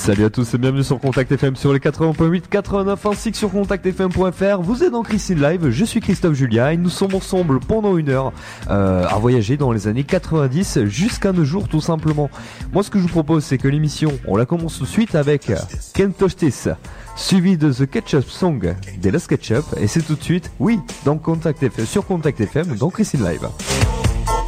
Salut à tous et bienvenue sur Contact FM sur les 80.8, 89 ainsi que sur contactfm.fr. Vous êtes dans Christine Live, je suis Christophe Julia et nous sommes ensemble pendant une heure à voyager dans les années 90 jusqu'à nos jours tout simplement. Moi ce que je vous propose c'est que l'émission, on la commence tout de suite avec Ken Tostis, suivi de The Ketchup Song des Lost Ketchup et c'est tout de suite, oui, dans Contact FM, sur Contact FM, dans Christine Live.